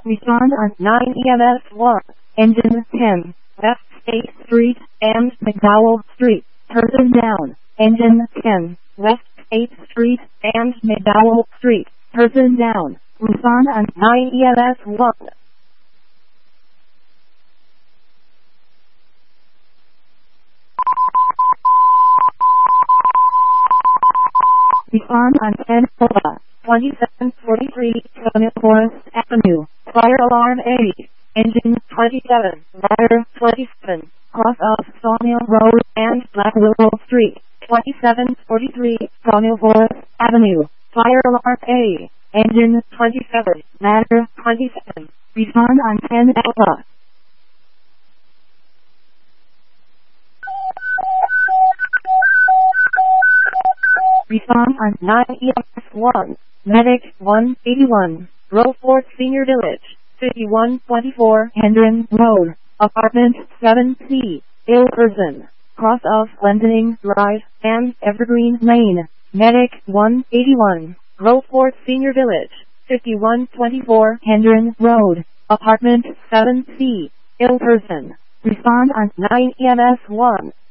Respond on 9 EMS 1. Engine 10. West State Street and McDowell Street. Person down. Engine 10. West State Street and McDowell Street. Person down. Respond on 9 EMS 1. Respond on 10 Nova, 2743 Colonial Forest Avenue. Fire alarm A. Engine 27, Rider 27, cross of Sawmill Road and Black Willow Street. 2743 Colonial Forest Avenue. Fire alarm A. Engine 27, Ladder 27. Respond on 10 Alpha. Respond on 9 EMS 1. Medic 181. Groveport Senior Village. 5124 Hendron Road. Apartment 7C. Ill person. Cross of Glendenning Drive and Evergreen Lane. Medic 181. Groveport Senior Village. 5124 Hendron Road. Apartment 7C. Ill person. Respond on 9 EMS 1.